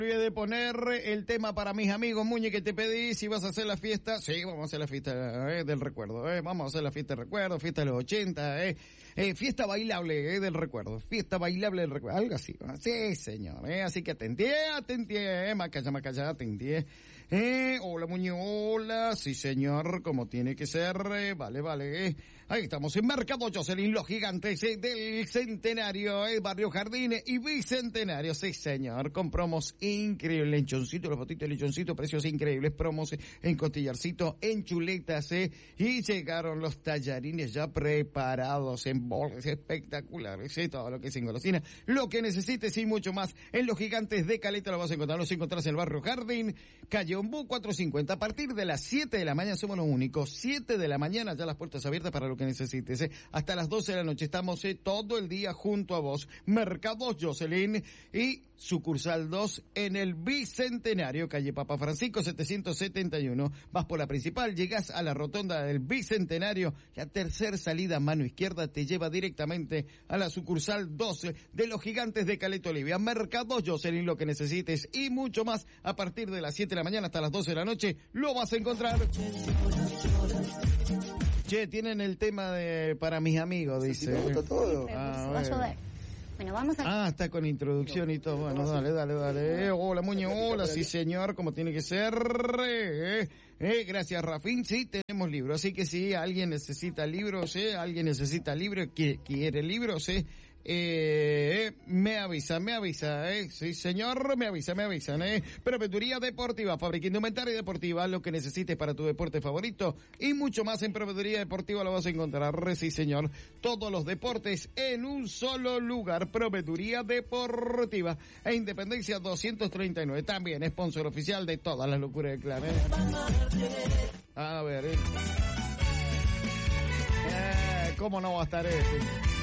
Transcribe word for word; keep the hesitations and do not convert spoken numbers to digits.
de poner el tema para mis amigos, Muñe, que te pedí si vas a hacer la fiesta. Sí, vamos a hacer la fiesta eh, del recuerdo, eh. Vamos a hacer la fiesta del recuerdo, fiesta de los ochenta, eh. Eh, fiesta bailable eh, del recuerdo, fiesta bailable del recuerdo, algo así. Sí, señor, eh. Así que atentie, atentie, eh. Macaya, macaya, atentie. Eh, hola, Muñe, hola. Sí, señor, como tiene que ser, eh. Vale, vale, eh. Ahí estamos en Mercado Jocelyn, los gigantes eh, del Centenario, eh. Barrio Jardines y Bicentenario. Sí, señor, con promos increíble, lechoncito, los botitos de lechoncito, precios increíbles, promos en costillarcito, en chuletas, eh, y llegaron los tallarines ya preparados en boles espectaculares, eh, todo lo que es en golosina, lo que necesites y mucho más, en los gigantes de Caleta lo vas a encontrar, los encontrás en el barrio Jardín, calle Ombú cuatrocientos cincuenta, a partir de las siete de la mañana somos los únicos, siete de la mañana ya las puertas abiertas para lo que necesites, eh, hasta las doce de la noche estamos eh, todo el día junto a vos, Mercado Jocelyn y sucursal dos en el Bicentenario, calle Papa Francisco setecientos setenta y uno, vas por la principal, llegas a la rotonda del Bicentenario, la tercer salida a mano izquierda te lleva directamente a la sucursal doce de los gigantes de Caleta Olivia, Mercado Jocelyn, lo que necesites y mucho más, a partir de las siete de la mañana hasta las doce de la noche, lo vas a encontrar. Che, tienen el tema de para mis amigos, dice. Todo. Ah, va a llover. Bueno, vamos a... Ah, está con introducción y todo. Bueno, dale, dale, dale. Eh, hola, Muñe, hola, sí, señor, como tiene que ser. Eh, eh, gracias, Rafín. Sí, tenemos libros. Así que si alguien necesita libros, eh, alguien necesita libros, quiere, quiere libros, eh, eh, me avisa, me avisa, eh. Sí, señor, me avisa, me avisan, eh. Proveeduría Deportiva, fábrica indumentaria deportiva, lo que necesites para tu deporte favorito y mucho más en Proveeduría Deportiva lo vas a encontrar. Sí, señor. Todos los deportes en un solo lugar. Proveeduría Deportiva e Independencia doscientos treinta y nueve. También sponsor oficial de todas las locuras del clan, eh. A ver, eh. Eh, ¿cómo no va a estar ese?